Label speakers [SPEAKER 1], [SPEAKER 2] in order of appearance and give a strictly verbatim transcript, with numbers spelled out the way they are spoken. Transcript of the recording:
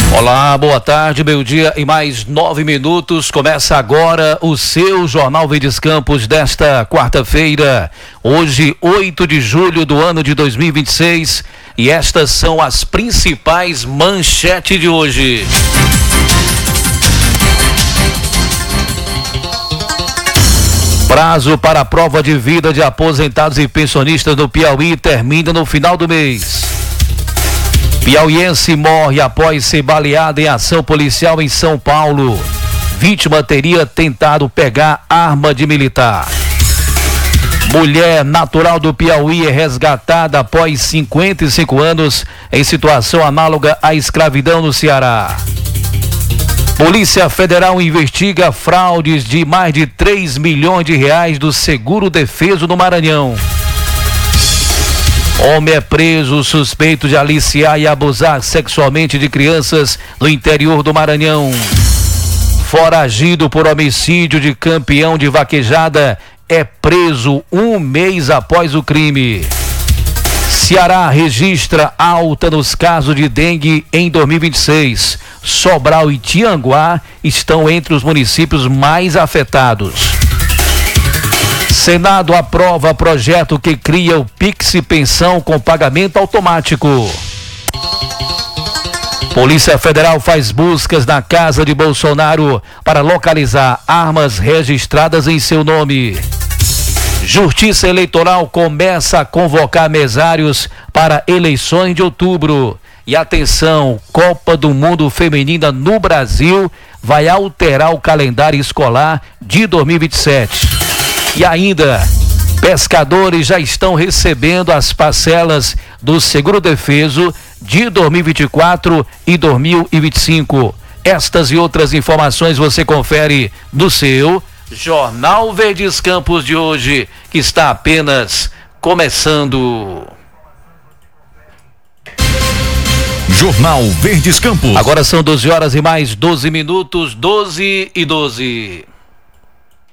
[SPEAKER 1] Olá, boa tarde, meio-dia e mais nove minutos. Começa agora o seu Jornal Verdes Campos desta quarta-feira, hoje, oito de julho do ano de dois mil e vinte e seis. E estas são as principais manchetes de hoje. Prazo para a prova de vida de aposentados e pensionistas no Piauí termina no final do mês. Piauiense morre após ser baleado em ação policial em São Paulo. Vítima teria tentado pegar arma de militar. Mulher natural do Piauí é resgatada após cinquenta e cinco anos em situação análoga à escravidão no Ceará. Polícia Federal investiga fraudes de mais de três milhões de reais do Seguro Defeso no Maranhão. Homem é preso suspeito de aliciar e abusar sexualmente de crianças no interior do Maranhão. Foragido por homicídio de campeão de vaquejada é preso um mês após o crime. Ceará registra alta nos casos de dengue em dois mil e vinte e seis. Sobral e Tianguá estão entre os municípios mais afetados. Senado aprova projeto que cria o Pix Pensão com pagamento automático. Polícia Federal faz buscas na casa de Bolsonaro para localizar armas registradas em seu nome. Justiça Eleitoral começa a convocar mesários para eleições de outubro. E atenção, Copa do Mundo Feminina no Brasil vai alterar o calendário escolar de dois mil e vinte e sete. E ainda, pescadores já estão recebendo as parcelas do Seguro Defeso de dois mil e vinte e quatro e dois mil e vinte e cinco. Estas e outras informações você confere no seu Jornal Verdes Campos de hoje, que está apenas começando.
[SPEAKER 2] Jornal Verdes Campos.
[SPEAKER 1] Agora são doze horas e mais doze minutos, doze e doze.